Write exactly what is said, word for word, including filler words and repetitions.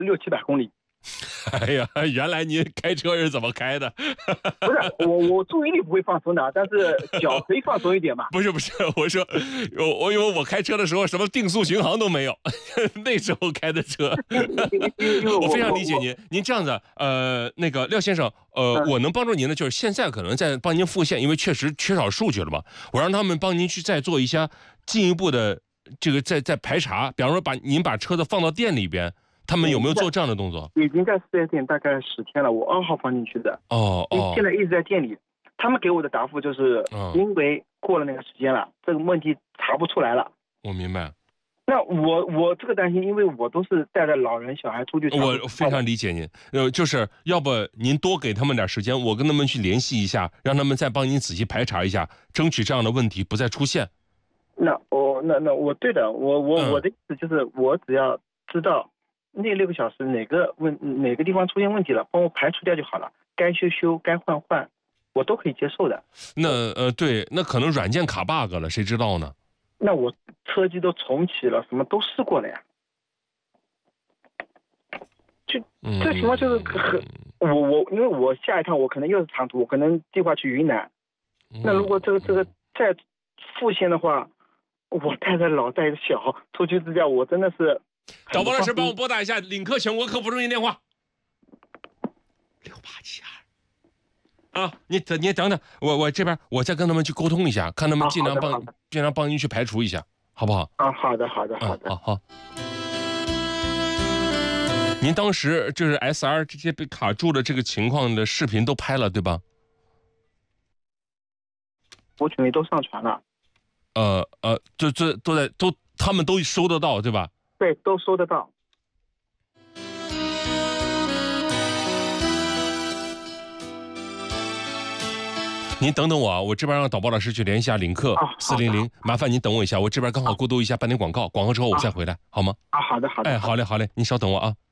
六七百公里。 哎呀，原来您开车是怎么开的？ 不是我，我注意力不会放松的，但是脚可以放松一点嘛。 不是不是，我说我我因为我开车的时候什么定速巡航都没有，那时候开的车。我非常理解您。您这样子，呃，那个廖先生，呃， 嗯、 我能帮助您的就是现在可能在帮您复现，因为确实缺少数据了嘛。我让他们帮您去再做一下进一步的这个再再排查，比方说把您把车子放到店里边。他们有没有做这样的动作？ 已经在四 S 店大概十天了，我二号放进去的。 哦哦， 现在一直在店里。他们给我的答复就是，因为过了那个时间了，嗯、这个问题查不出来了。 我明白。 那我我这个担心，因为我都是带着老人小孩出去。 我非常理解您，呃，就是要不您多给他们点时间，我跟他们去联系一下，让他们再帮您仔细排查一下，争取这样的问题不再出现。 那我那那我对的，我我、嗯、我的意思就是，我只要知道。那六个小时哪个问哪个地方出现问题了，帮我排除掉就好了。该修修，该换换，我都可以接受的。 那呃，对，那可能软件卡 bug 了，谁知道呢？ 那我车机都重启了，什么都试过了呀。就这个情况就是很，嗯、我我因为我下一趟我可能又是长途，我可能计划去云南。嗯、那如果这个这个再复现的话，我带着老带着小出去自驾，我真的是。 导播老师，帮我拨打一下领克全国客服中心电话，六八七二。啊，你等你等等，我我这边我再跟他们去沟通一下，看他们尽量帮、啊、尽量帮您去排除一下，好不好？ 啊，好的好的好的， 好、啊、好。您当时就是 S R 这些被卡住的这个情况的视频都拍了，对吧？ 我群里都上传了。 呃呃，就这都在都他们都收得到，对吧？ 对，都收得到。 您等等我啊，我这边让导播老师去联系一下领克四零零，麻烦您等我一下，我这边刚好过渡一下半点广告，广告之后我再回来，好吗？ 啊，好的好的。 哎，好嘞好嘞，您稍等我啊。